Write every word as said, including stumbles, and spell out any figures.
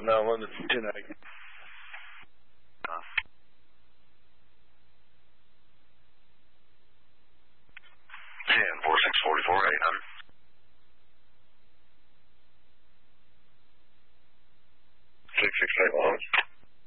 no, London tonight. Uh, ten, four, six, forty-four, eight hundred.